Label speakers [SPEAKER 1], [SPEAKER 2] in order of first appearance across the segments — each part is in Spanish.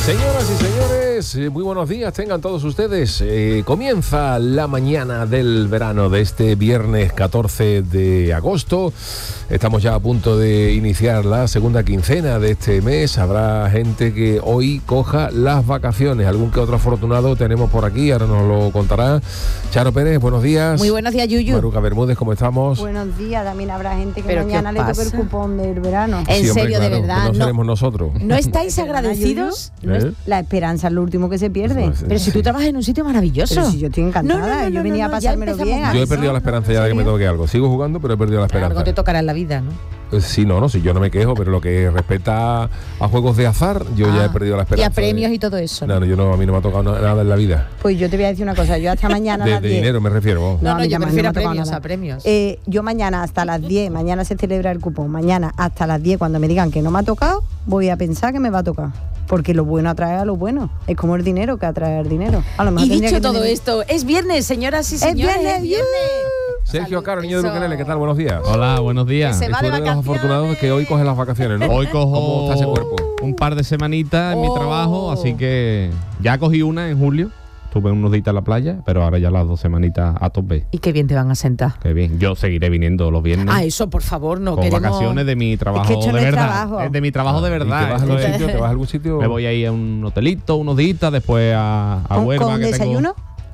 [SPEAKER 1] Señoras y señores, muy buenos días tengan todos ustedes. Comienza la mañana del verano de este viernes 14 de agosto. Estamos ya a punto de iniciar la segunda quincena de este mes. Habrá gente que hoy coja las vacaciones. Algún que otro afortunado tenemos por aquí, ahora nos lo contará. Charo Pérez, buenos días.
[SPEAKER 2] Muy buenos días, Yuyu.
[SPEAKER 1] Maruca Bermúdez, ¿cómo estamos?
[SPEAKER 3] Buenos días, también habrá gente que
[SPEAKER 2] ¿Pero
[SPEAKER 3] mañana le toque el cupón del verano.
[SPEAKER 2] En
[SPEAKER 1] Sí, hombre,
[SPEAKER 2] serio,
[SPEAKER 1] claro,
[SPEAKER 2] de verdad.
[SPEAKER 1] que no seremos nosotros.
[SPEAKER 2] ¿No estáis agradecidos?
[SPEAKER 3] La esperanza es lo último que se pierde.
[SPEAKER 2] Pero si tú trabajas en un sitio maravilloso.
[SPEAKER 3] Pero si yo estoy encantada, yo venía a pasármelo bien.
[SPEAKER 1] Yo he perdido la esperanza ya de que me toque algo. Sigo jugando, pero he perdido la esperanza.
[SPEAKER 2] Algo te tocará en la vida, ¿no?
[SPEAKER 1] Sí, si yo no me quejo, pero lo que respecta a juegos de azar, yo ya he perdido la esperanza.
[SPEAKER 2] Y a premios y todo eso.
[SPEAKER 1] No, a mí no me ha tocado nada en la vida.
[SPEAKER 3] Pues yo te voy a decir una cosa, yo hasta mañana a las
[SPEAKER 1] De
[SPEAKER 3] 10.
[SPEAKER 1] dinero me refiero.
[SPEAKER 2] No, yo prefiero
[SPEAKER 3] a
[SPEAKER 2] premios.
[SPEAKER 3] Yo mañana hasta las 10, mañana se celebra el cupón, mañana hasta las 10, cuando me digan que no me ha tocado, voy a pensar que me va a tocar. Porque lo bueno atrae a lo bueno. Es como el dinero que atrae el dinero. A lo mejor
[SPEAKER 2] y dicho todo esto, es viernes, señoras y señores.
[SPEAKER 3] Es viernes.
[SPEAKER 1] Sergio Caro, niño de Ukelele, ¿qué tal? Buenos días.
[SPEAKER 4] Hola, buenos días.
[SPEAKER 2] Que se va de
[SPEAKER 1] Tú eres de los
[SPEAKER 2] vacaciones.
[SPEAKER 1] afortunados que hoy coge las vacaciones, ¿no?
[SPEAKER 4] Hoy
[SPEAKER 1] ¿Cómo
[SPEAKER 4] cojo
[SPEAKER 1] está ese cuerpo?
[SPEAKER 4] un par de semanitas en mi trabajo, así que ya cogí una en julio. Estuve unos días en la playa, pero ahora ya las 2 semanitas a tope.
[SPEAKER 2] Y qué bien te van a sentar.
[SPEAKER 4] Qué bien. Yo seguiré viniendo los viernes.
[SPEAKER 2] Eso, por favor, no
[SPEAKER 4] con
[SPEAKER 2] queremos...
[SPEAKER 4] vacaciones de mi trabajo
[SPEAKER 3] Es que esto no
[SPEAKER 4] de
[SPEAKER 3] es
[SPEAKER 4] verdad.
[SPEAKER 3] trabajo.
[SPEAKER 4] Es de mi trabajo de
[SPEAKER 1] ¿Y
[SPEAKER 4] verdad.
[SPEAKER 1] te vas a algún sitio? ¿Te vas a algún sitio?
[SPEAKER 4] Me voy a ir a un hotelito, unos días, después a Huelva.
[SPEAKER 3] ¿Con
[SPEAKER 4] que
[SPEAKER 3] desayuno?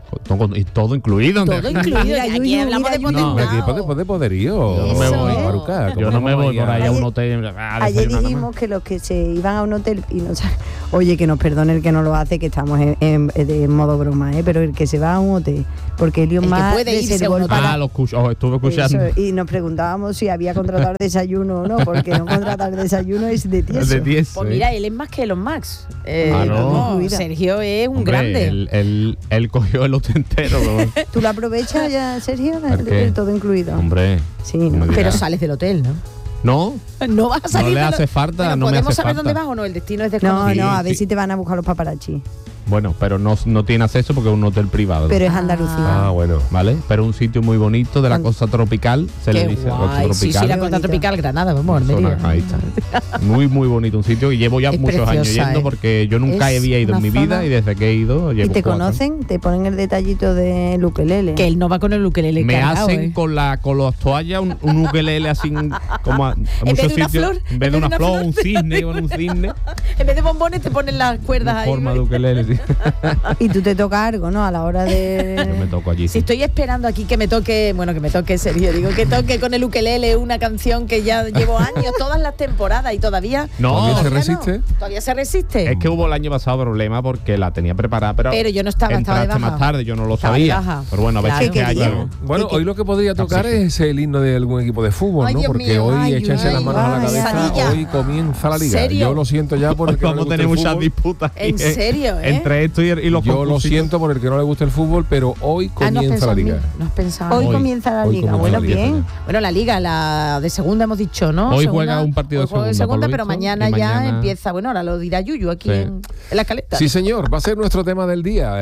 [SPEAKER 4] y todo incluido.
[SPEAKER 2] Todo incluido.
[SPEAKER 3] Mira,
[SPEAKER 2] Aquí
[SPEAKER 3] Yuyu,
[SPEAKER 2] hablamos de
[SPEAKER 3] mira, Yuyu.
[SPEAKER 4] No,
[SPEAKER 2] potentado.
[SPEAKER 1] De poderío.
[SPEAKER 4] Yo no me voy,
[SPEAKER 1] Maruca,
[SPEAKER 4] Yo no me voy por ahí a un hotel.
[SPEAKER 3] Ayer dijimos que los que se iban a un hotel y no saben, oye, que nos perdone el que no lo hace, que estamos en modo broma, pero el que se va a un hotel, porque Elion
[SPEAKER 2] El que
[SPEAKER 3] más
[SPEAKER 2] puede irse
[SPEAKER 3] reservó
[SPEAKER 2] a un
[SPEAKER 3] el
[SPEAKER 2] hotel.
[SPEAKER 3] para-
[SPEAKER 4] lo escucho. Estuve escuchando.
[SPEAKER 3] Eso, y nos preguntábamos si había contratado el desayuno o no, porque no contratar el desayuno es de tieso.
[SPEAKER 4] De 10.
[SPEAKER 2] Pues mira, él es más que Elon Musk.
[SPEAKER 4] No.
[SPEAKER 2] Sergio es un
[SPEAKER 4] Hombre,
[SPEAKER 2] grande.
[SPEAKER 4] Él cogió el hotel entero.
[SPEAKER 3] ¿Tú lo aprovechas ya, Sergio?
[SPEAKER 4] ¿El qué?
[SPEAKER 3] Todo incluido.
[SPEAKER 4] Hombre.
[SPEAKER 3] Sí,
[SPEAKER 4] no
[SPEAKER 3] ¿no?
[SPEAKER 4] me
[SPEAKER 2] Pero
[SPEAKER 4] digas.
[SPEAKER 2] sales del hotel, ¿no?
[SPEAKER 4] No,
[SPEAKER 2] No vas a salir
[SPEAKER 4] no le
[SPEAKER 2] del
[SPEAKER 4] hace
[SPEAKER 2] hotel.
[SPEAKER 4] falta,
[SPEAKER 2] Pero
[SPEAKER 4] no me
[SPEAKER 2] ¿podemos
[SPEAKER 4] hace
[SPEAKER 2] saber
[SPEAKER 4] falta.
[SPEAKER 2] dónde vas o no? El destino es
[SPEAKER 3] No,
[SPEAKER 2] desconocido.
[SPEAKER 3] a ver
[SPEAKER 4] sí.
[SPEAKER 3] si te van a buscar los paparazzi.
[SPEAKER 4] bueno, pero no tiene acceso porque es un hotel privado.
[SPEAKER 3] Pero es Andalucía.
[SPEAKER 1] Ah, bueno.
[SPEAKER 4] ¿Vale? Pero un sitio muy bonito de la costa tropical, se le
[SPEAKER 2] Qué
[SPEAKER 4] dice costa
[SPEAKER 2] guay. Sí,
[SPEAKER 4] tropical.
[SPEAKER 2] la costa
[SPEAKER 3] Bonito.
[SPEAKER 2] tropical Granada, vamos, Almería.
[SPEAKER 4] Ahí está. Muy, muy bonito un sitio y llevo ya
[SPEAKER 2] Es
[SPEAKER 4] muchos años
[SPEAKER 2] preciosa,
[SPEAKER 4] yendo porque yo nunca
[SPEAKER 3] Es
[SPEAKER 4] había ido en
[SPEAKER 3] una
[SPEAKER 4] mi vida
[SPEAKER 3] zona-
[SPEAKER 4] y desde que he ido llevo
[SPEAKER 3] ¿Y te
[SPEAKER 4] 4.
[SPEAKER 3] conocen? Te ponen el detallito de ukelele.
[SPEAKER 2] Que él no va con el ukelele
[SPEAKER 4] Me
[SPEAKER 2] cargado,
[SPEAKER 4] hacen con las toallas un ukelele así como a
[SPEAKER 2] vez
[SPEAKER 4] muchos
[SPEAKER 2] de una
[SPEAKER 4] sitios.
[SPEAKER 2] flor,
[SPEAKER 4] En vez de una flor, un cisne, con un cisne.
[SPEAKER 2] En vez de bombones te ponen las cuerdas
[SPEAKER 4] En
[SPEAKER 2] ahí.
[SPEAKER 4] forma de ukelele, sí.
[SPEAKER 3] Y tú te toca algo, ¿no? A la hora
[SPEAKER 4] Yo
[SPEAKER 3] de...
[SPEAKER 4] me toco allí.
[SPEAKER 2] Si estoy esperando aquí que me toque Sergio, digo que toque con el ukelele una canción que ya llevo años, todas las temporadas y todavía
[SPEAKER 4] No,
[SPEAKER 1] ¿Todavía se resiste?
[SPEAKER 2] Todavía se resiste.
[SPEAKER 4] es que hubo el año pasado problema porque la tenía preparada, pero
[SPEAKER 2] Yo no estaba de
[SPEAKER 4] entraste
[SPEAKER 2] baja.
[SPEAKER 4] más tarde, yo no lo
[SPEAKER 2] Estaba de
[SPEAKER 4] sabía.
[SPEAKER 2] baja.
[SPEAKER 4] Pero bueno, a ver
[SPEAKER 2] Claro.
[SPEAKER 4] si este
[SPEAKER 3] ¿Qué
[SPEAKER 4] año.
[SPEAKER 3] quería?
[SPEAKER 1] Bueno, hoy lo que podría tocar
[SPEAKER 4] sí.
[SPEAKER 1] es el himno de algún equipo de fútbol,
[SPEAKER 2] Ay,
[SPEAKER 1] ¿no?
[SPEAKER 2] Dios
[SPEAKER 1] Porque
[SPEAKER 2] mío,
[SPEAKER 1] hoy
[SPEAKER 2] ay,
[SPEAKER 1] échense
[SPEAKER 2] ay,
[SPEAKER 1] las manos a la
[SPEAKER 3] ay,
[SPEAKER 1] cabeza,
[SPEAKER 2] pesadilla.
[SPEAKER 1] hoy comienza la liga.
[SPEAKER 2] ¿Serio?
[SPEAKER 1] Yo lo siento ya por el que no le
[SPEAKER 4] Vamos a
[SPEAKER 1] gusta
[SPEAKER 4] tener
[SPEAKER 1] el
[SPEAKER 4] muchas
[SPEAKER 1] fútbol.
[SPEAKER 4] disputas.
[SPEAKER 2] En serio, ¿eh?
[SPEAKER 4] Entre esto y los
[SPEAKER 1] Yo lo
[SPEAKER 4] concursitos.
[SPEAKER 1] siento por el que no le gusta el fútbol, pero hoy
[SPEAKER 2] no has
[SPEAKER 1] comienza
[SPEAKER 2] pensado
[SPEAKER 1] la
[SPEAKER 2] en mí,
[SPEAKER 1] liga.
[SPEAKER 2] no has pensado.
[SPEAKER 3] Hoy
[SPEAKER 4] Hoy.
[SPEAKER 3] comienza la
[SPEAKER 1] Hoy
[SPEAKER 3] liga.
[SPEAKER 1] comienza
[SPEAKER 3] Bueno,
[SPEAKER 1] la liga,
[SPEAKER 3] bien.
[SPEAKER 2] Bueno, la liga, la de segunda hemos dicho, ¿no?
[SPEAKER 4] Hoy
[SPEAKER 2] Segunda,
[SPEAKER 4] juega un partido de
[SPEAKER 2] hoy juega
[SPEAKER 4] segunda, por lo
[SPEAKER 2] pero
[SPEAKER 4] visto,
[SPEAKER 2] mañana
[SPEAKER 4] y
[SPEAKER 2] ya
[SPEAKER 4] mañana-
[SPEAKER 2] empieza. Bueno, ahora lo dirá Yuyu aquí
[SPEAKER 4] Sí.
[SPEAKER 2] en la escaleta.
[SPEAKER 1] Sí, señor, va a ser nuestro tema del día.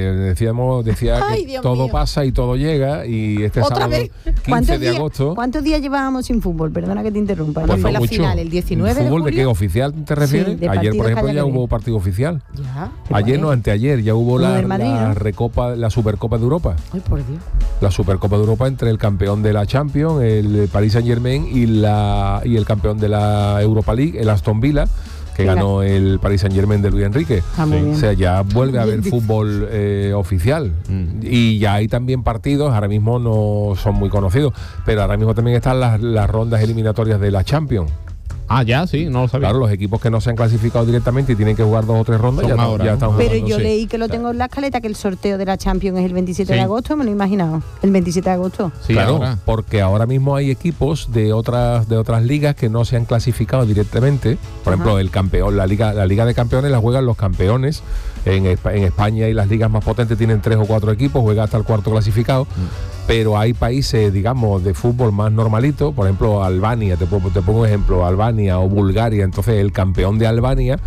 [SPEAKER 1] Decía
[SPEAKER 2] Ay,
[SPEAKER 1] que
[SPEAKER 2] Dios
[SPEAKER 1] todo
[SPEAKER 2] mío.
[SPEAKER 1] pasa y todo llega. Y este
[SPEAKER 2] ¿Otra
[SPEAKER 1] sábado,
[SPEAKER 2] vez?
[SPEAKER 1] 15 de agosto.
[SPEAKER 3] ¿Cuántos días llevábamos sin fútbol? Perdona que te interrumpa.
[SPEAKER 1] Pues
[SPEAKER 2] fue
[SPEAKER 1] no
[SPEAKER 2] la
[SPEAKER 1] mucho.
[SPEAKER 2] final? ¿El 19 de
[SPEAKER 1] ¿Fútbol de
[SPEAKER 2] julio?
[SPEAKER 1] qué? ¿Oficial te refieres?
[SPEAKER 3] Sí, de
[SPEAKER 1] Ayer, por
[SPEAKER 3] partidos
[SPEAKER 1] ejemplo,
[SPEAKER 3] que haya
[SPEAKER 1] ya
[SPEAKER 3] habido.
[SPEAKER 1] hubo partido oficial.
[SPEAKER 2] Ya.
[SPEAKER 1] Ayer no, anteayer, ya hubo
[SPEAKER 3] Uno
[SPEAKER 1] la,
[SPEAKER 3] del Madrid,
[SPEAKER 1] la
[SPEAKER 3] ¿no?
[SPEAKER 1] Recopa, la Supercopa de Europa.
[SPEAKER 2] Ay, por Dios.
[SPEAKER 1] La Supercopa de Europa entre el campeón de la Champions, el Paris Saint-Germain, y el campeón de la Europa League, el Aston Villa, que
[SPEAKER 3] Venga.
[SPEAKER 1] ganó el Paris Saint-Germain de Luis Enrique.
[SPEAKER 3] Ah, muy
[SPEAKER 4] Sí.
[SPEAKER 3] bien.
[SPEAKER 1] O sea, ya vuelve a haber fútbol oficial. Y ya hay también partidos, ahora mismo no son muy conocidos, pero ahora mismo también están las rondas eliminatorias de la Champions.
[SPEAKER 4] Ah, ya, sí, no lo sabía.
[SPEAKER 1] Claro, los equipos que no se han clasificado directamente y tienen que jugar 2 o 3 rondas,
[SPEAKER 4] Son
[SPEAKER 1] ya,
[SPEAKER 4] ahora,
[SPEAKER 1] ya
[SPEAKER 4] ¿no?
[SPEAKER 1] están jugando.
[SPEAKER 3] Pero yo
[SPEAKER 1] sí.
[SPEAKER 3] leí que lo tengo en la escaleta, que el sorteo de la Champions es el 27
[SPEAKER 4] Sí.
[SPEAKER 3] de agosto, me lo he imaginado. El 27 de agosto.
[SPEAKER 4] Sí,
[SPEAKER 1] claro,
[SPEAKER 4] ahora.
[SPEAKER 1] porque ahora mismo hay equipos de otras ligas que no se han clasificado directamente. Por ejemplo, el campeón, la liga de campeones la juegan los campeones. En España y las ligas más potentes tienen 3 o 4 equipos, juega hasta el cuarto clasificado. Pero hay países, digamos, de fútbol más normalito, por ejemplo, Albania, te pongo un ejemplo, Albania o Bulgaria. Entonces el campeón de Albania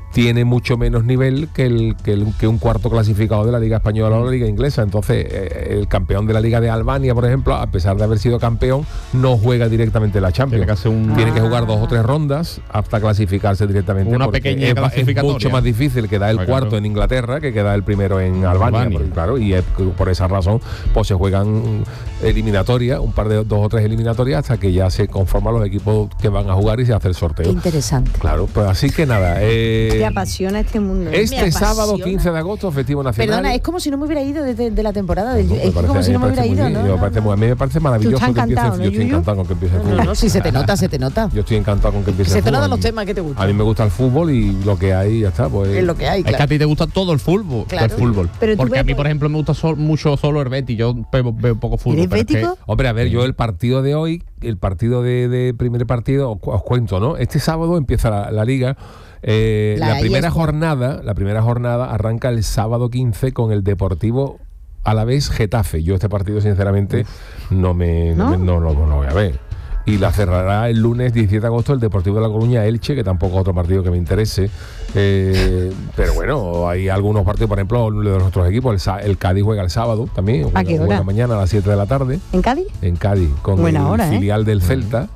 [SPEAKER 1] tiene mucho menos nivel que un cuarto clasificado de la Liga Española o la Liga Inglesa. Entonces, el campeón de la Liga de Albania, por ejemplo, a pesar de haber sido campeón, no juega directamente la Champions. Tiene que jugar 2 o 3 rondas hasta clasificarse directamente.
[SPEAKER 4] Una pequeña clasificatoria.
[SPEAKER 1] Es mucho más difícil quedar el cuarto en Inglaterra que quedar el primero en Albania. Porque, claro, y por esa razón pues se juegan eliminatorias, un par de 2 o 3 eliminatorias hasta que ya se conforman los equipos que van a jugar y se hace el sorteo.
[SPEAKER 2] Qué interesante.
[SPEAKER 1] Claro, pues así que nada.
[SPEAKER 3] Te apasiona este mundo.
[SPEAKER 1] Este sábado 15 de agosto, festivo nacional.
[SPEAKER 2] Perdona, es como si no me hubiera ido de la temporada. Es
[SPEAKER 1] parece,
[SPEAKER 2] como si no me hubiera ido, ¿no?
[SPEAKER 1] A mí me parece maravilloso que empiece. Yo estoy encantado con que empiece el fútbol.
[SPEAKER 2] No, si se te nota, se te nota.
[SPEAKER 1] Yo estoy encantado con que empiece el fútbol.
[SPEAKER 2] Se te notan los temas que te gustan.
[SPEAKER 1] A mí me gusta el fútbol y lo que hay ya está. Pues
[SPEAKER 2] es lo que hay, claro.
[SPEAKER 4] Es que a ti te gusta todo el fútbol.
[SPEAKER 2] Claro.
[SPEAKER 4] El fútbol. Porque a mí, por ejemplo, me gusta mucho solo el Betis. Yo veo poco fútbol.
[SPEAKER 3] ¿Eres bético?
[SPEAKER 1] Hombre, a ver, yo el partido de hoy, el partido de primer partido, os cuento, ¿no? Este sábado empieza la Liga. La primera jornada arranca el sábado 15 con el Deportivo Alavés Getafe. Yo este partido sinceramente no lo voy a ver. Y la cerrará el lunes 17 de agosto el Deportivo de La Coruña Elche, que tampoco es otro partido que me interese. Pero bueno, hay algunos partidos, por ejemplo, de nuestros equipos. El Cádiz juega el sábado también.
[SPEAKER 3] ¿A qué hora?
[SPEAKER 1] Mañana a las 7 de la tarde.
[SPEAKER 3] ¿En Cádiz?
[SPEAKER 1] En Cádiz, con
[SPEAKER 3] buena
[SPEAKER 1] el
[SPEAKER 3] hora,
[SPEAKER 1] filial del Celta.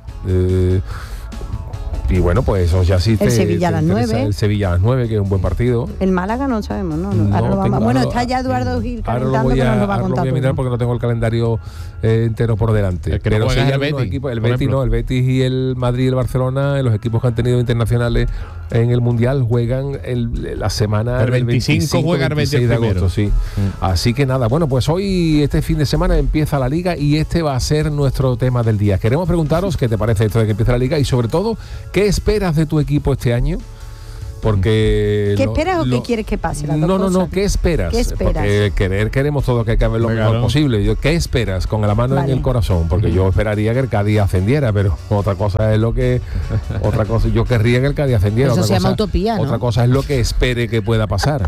[SPEAKER 1] Y bueno, pues eso ya sí.
[SPEAKER 3] El Sevilla a las 9.
[SPEAKER 1] El Sevilla a las 9, que es un buen partido.
[SPEAKER 3] El Málaga no sabemos, ¿no? Bueno, está ya Eduardo Gil calentando, pero nos lo va a contar.
[SPEAKER 1] Ahora lo voy a mirar porque no tengo el calendario entero por delante.
[SPEAKER 4] Pero sí hay
[SPEAKER 1] el Betis, el Betis y el Madrid y el Barcelona, los equipos que han tenido internacionales en el Mundial, juegan la semana
[SPEAKER 4] el 25 juega el 26
[SPEAKER 1] de agosto, sí. Así que nada, bueno, pues hoy, este fin de semana, empieza la Liga y este va a ser nuestro tema del día. Queremos preguntaros qué te parece esto de que empieza la Liga y sobre todo, ¿qué esperas de tu equipo este año? Porque
[SPEAKER 3] ¿qué esperas o qué quieres que pase?
[SPEAKER 1] No, ¿qué esperas?
[SPEAKER 3] ¿Qué esperas?
[SPEAKER 1] Porque queremos todo que acabe lo mejor posible. ¿Qué esperas? Con la mano en el corazón, porque yo esperaría que el Cádiz ascendiera, pero otra cosa es lo que yo querría que el Cádiz ascendiera.
[SPEAKER 2] Eso se llama utopía, ¿no?
[SPEAKER 1] Otra cosa es lo que espere que pueda pasar.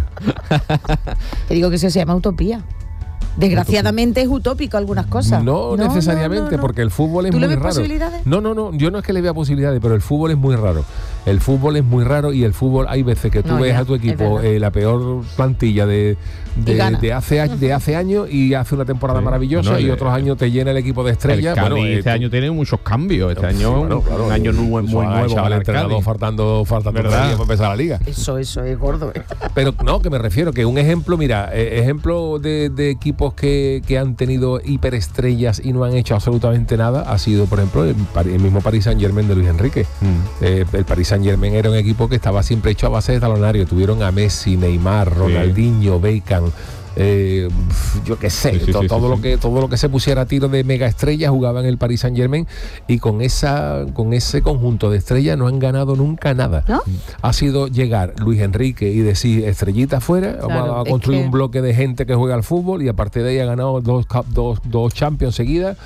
[SPEAKER 2] Te digo que eso se llama utopía. Desgraciadamente es utópico algunas cosas.
[SPEAKER 1] No necesariamente, porque el fútbol es muy raro.
[SPEAKER 2] ¿Tú le ves posibilidades?
[SPEAKER 1] No, yo no es que le vea posibilidades, pero el fútbol es muy raro. El fútbol es muy raro y el fútbol hay veces que tú ves a tu equipo la peor plantilla de hace años y hace una temporada maravillosa y otros años te llena el equipo de estrellas.
[SPEAKER 4] Este año tiene muchos cambios. Este año un año muy nuevo
[SPEAKER 1] al entrenador faltando para empezar la Liga.
[SPEAKER 2] Eso es gordo.
[SPEAKER 1] Pero no, que me refiero que un ejemplo, mira, ejemplo de equipos que han tenido hiperestrellas y no han hecho absolutamente nada ha sido, por ejemplo, el mismo Paris Saint-Germain de Luis Enrique. El Paris Saint-Germain era un equipo que estaba siempre hecho a base de talonario. Tuvieron a Messi, Neymar, Ronaldinho, Beckham. Yo qué sé, todo lo que se pusiera a tiro de mega estrellas jugaba en el Paris Saint-Germain y con ese conjunto de estrellas no han ganado nunca nada.
[SPEAKER 3] ¿No?
[SPEAKER 1] Ha sido llegar Luis Enrique y decir estrellita afuera, vamos a construir un bloque de gente que juega al fútbol y aparte de ahí ha ganado dos Champions seguidas.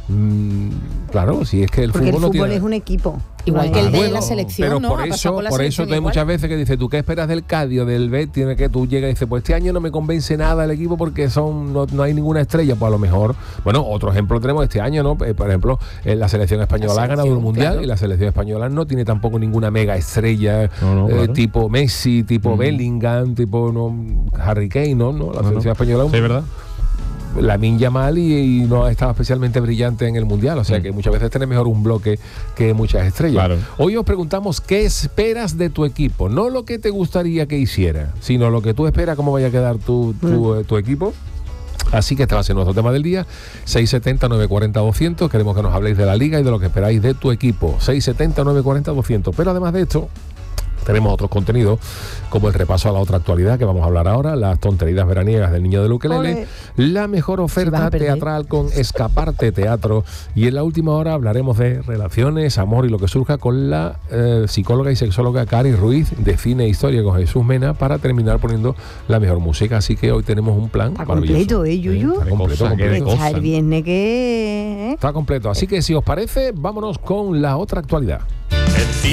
[SPEAKER 1] Claro, si es que
[SPEAKER 3] porque
[SPEAKER 1] fútbol
[SPEAKER 3] el fútbol es un equipo.
[SPEAKER 2] Igual que el de la selección,
[SPEAKER 1] pero
[SPEAKER 2] ¿no?
[SPEAKER 1] por eso hay muchas veces que dices, ¿tú qué esperas del Cádiz o del Betis? Tiene que tú llegas y dices, pues este año no me convence nada el equipo porque no hay ninguna estrella. Pues a lo mejor, bueno, otro ejemplo tenemos este año, ¿no? Por ejemplo, la selección española ha ganado el Mundial y la selección española no tiene tampoco ninguna mega estrella tipo Messi, tipo Bellingham, tipo Harry Kane, ¿no? La selección española
[SPEAKER 4] sí, ¿verdad?
[SPEAKER 1] Lamine Yamal y no ha estado especialmente brillante en el Mundial, o sea que muchas veces tenés mejor un bloque que muchas estrellas. Claro. Hoy os preguntamos qué esperas de tu equipo, no lo que te gustaría que hiciera, sino lo que tú esperas, cómo vaya a quedar tu equipo. Así que este va a ser nuestro tema del día. 670-940-200. Queremos que nos habléis de la Liga y de lo que esperáis de tu equipo. 670-940-200. Pero además de esto, tenemos otros contenidos como el repaso a la otra actualidad que vamos a hablar ahora, las tonterías veraniegas del niño del ukelele, la mejor oferta teatral con Escaparte Teatro y en la última hora hablaremos de relaciones, amor y lo que surja con la psicóloga y sexóloga Cari Ruiz de Cine e Historia con Jesús Mena para terminar poniendo la mejor música. Así que hoy tenemos un plan
[SPEAKER 3] completo, Yuyu.
[SPEAKER 1] Está completo.
[SPEAKER 3] Está el viernes que...
[SPEAKER 1] Está completo. Así que si os parece, vámonos con la otra actualidad.